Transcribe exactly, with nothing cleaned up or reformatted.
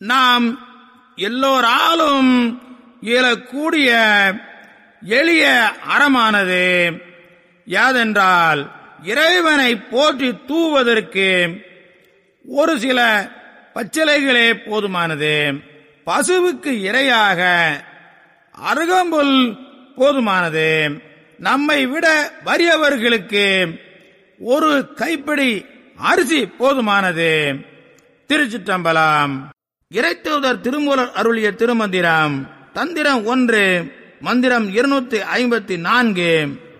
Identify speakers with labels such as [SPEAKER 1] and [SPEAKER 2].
[SPEAKER 1] நாம் எல்லோராலும் இயலக்கூடிய எளிய அறமானது யாதென்றால், இறைவனை போற்றி தூவதற்கு ஒரு சில பச்சிலைகளே போதுமானது. பசுவுக்கு இரையாக அருகம்புல் போதுமானது. நம்மை விட வறியவர்களுக்கு ஒரு கைப்பிடி அரிசி போதுமானது. திருச்சிற்றம்பலம். இறைத்தூதர் திருமூலர் அருளிய திருமந்திரம். தந்திரம் ஒன்று, மந்திரம் இருநூத்தி ஐம்பத்தி நான்கு.